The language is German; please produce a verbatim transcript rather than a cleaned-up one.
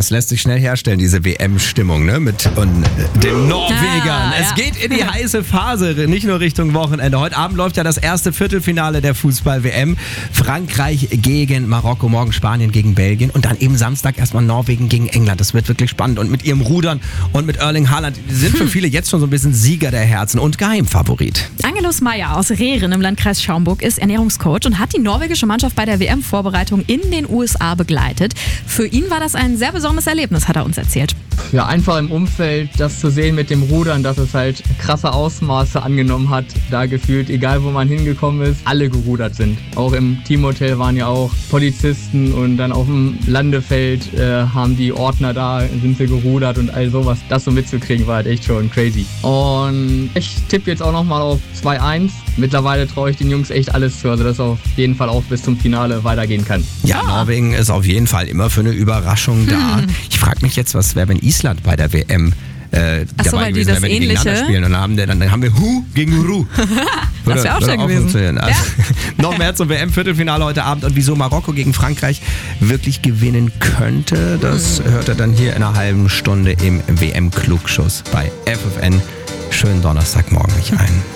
Das lässt sich schnell herstellen, diese W M-Stimmung, ne? Mit und, äh, den Norwegern. Ah, es ja. geht in die heiße Phase, nicht nur Richtung Wochenende. Heute Abend läuft ja das erste Viertelfinale der Fußball-W M. Frankreich gegen Marokko, morgen Spanien gegen Belgien und dann eben Samstag erstmal Norwegen gegen England. Das wird wirklich spannend. Und mit ihrem Rudern und mit Erling Haaland, die sind für viele jetzt schon so ein bisschen Sieger der Herzen und Geheimfavorit. Angelus Meyer aus Rehren im Landkreis Schaumburg ist Ernährungscoach und hat die norwegische Mannschaft bei der W M-Vorbereitung in den U S A begleitet. Für ihn war das ein sehr besonderes Erlebnis, hat er uns erzählt. Ja, einfach im Umfeld das zu sehen mit dem Rudern, dass es halt krasse Ausmaße angenommen hat. Da gefühlt, egal wo man hingekommen ist, alle gerudert sind. Auch im Teamhotel waren ja auch Polizisten und dann auf dem Landefeld äh, haben die Ordner da, sind sie gerudert und all sowas. Das so mitzukriegen war halt echt schon crazy. Und ich tippe jetzt auch nochmal auf zwei eins. Mittlerweile traue ich den Jungs echt alles zu, also dass es auf jeden Fall auch bis zum Finale weitergehen kann. Ja, Norwegen ist auf jeden Fall immer für eine Überraschung da. Hm. Ich frage mich jetzt, was wäre, wenn Island bei der W M äh, Ach so, dabei weil die gewesen das wäre, wenn die Ähnliche- gegeneinander spielen. Und dann haben, wir, dann haben wir Hu gegen Ru. Das wäre auch schön gewesen. Funktionieren. Also, noch mehr zum W M-Viertelfinale heute Abend und wieso Marokko gegen Frankreich wirklich gewinnen könnte, das hört er dann hier in einer halben Stunde im W M-Klugschuss bei F F N. Schönen Donnerstagmorgen euch ein.